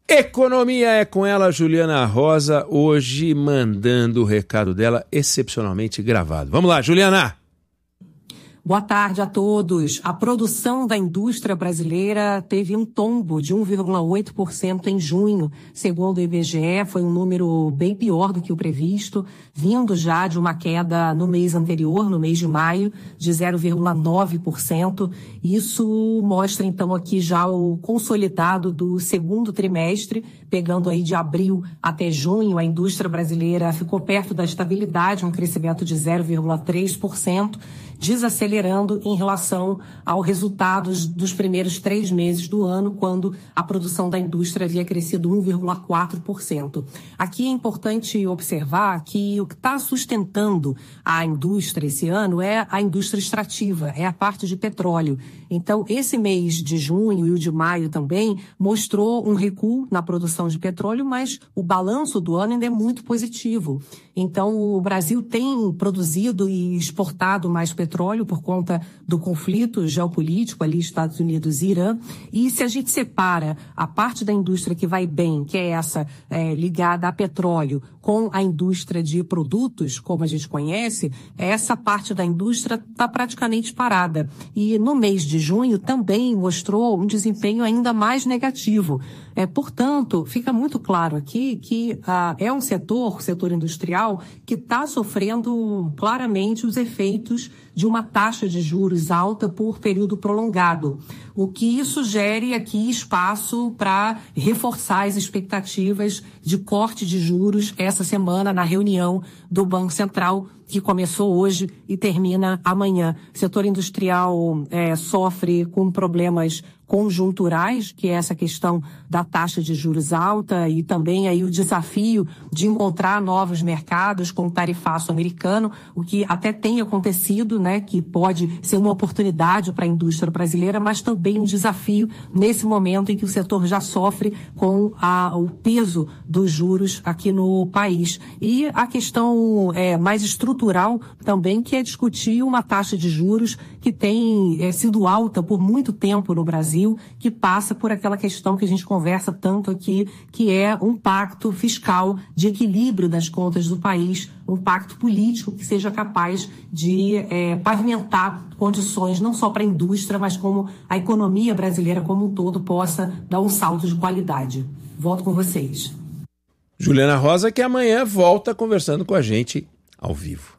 Economia é com ela, Juliana Rosa, hoje mandando o recado dela excepcionalmente gravado. Vamos lá, Juliana! Boa tarde a todos. A produção da indústria brasileira teve um tombo de 1,8% em junho. Segundo o IBGE, foi um número bem pior do que o previsto, vindo já de uma queda no mês anterior, no mês de maio, de 0,9%. Isso mostra, então, aqui já o consolidado do segundo trimestre, pegando aí de abril até junho, a indústria brasileira ficou perto da estabilidade, um crescimento de 0,3%, desacelerando em relação aos resultados dos primeiros 3 meses do ano, quando a produção da indústria havia crescido 1,4%. Aqui é importante observar que o que está sustentando a indústria esse ano é a indústria extrativa, é a parte de petróleo. Então, esse mês de junho e o de maio também mostrou um recuo na produção de petróleo, mas o balanço do ano ainda é muito positivo. Então, o Brasil tem produzido e exportado mais petróleo por conta do conflito geopolítico ali, Estados Unidos e Irã. E se a gente separa a parte da indústria que vai bem, que é essa ligada a petróleo, com a indústria de produtos, como a gente conhece, essa parte da indústria está praticamente parada. E no mês de junho também mostrou um desempenho ainda mais negativo. Portanto, fica muito claro aqui que é um setor industrial, que está sofrendo claramente os efeitos de uma taxa de juros alta por período prolongado, o que sugere aqui espaço para reforçar as expectativas de corte de juros essa semana na reunião do Banco Central, que começou hoje e termina amanhã. O setor industrial sofre com problemas conjunturais, que é essa questão da taxa de juros alta e também aí o desafio de encontrar novos mercados com o tarifaço americano, o que até tem acontecido, né, que pode ser uma oportunidade para a indústria brasileira, mas também um desafio nesse momento em que o setor já sofre com o peso dos juros aqui no país. E a questão mais estrutural também, que é discutir uma taxa de juros que tem sido alta por muito tempo no Brasil, que passa por aquela questão que a gente conversa tanto aqui, que é um pacto fiscal de equilíbrio das contas do país, um pacto político que seja capaz de pavimentar condições não só para a indústria, mas como a economia brasileira como um todo possa dar um salto de qualidade. Volto com vocês. Juliana Rosa, que amanhã volta conversando com a gente ao vivo.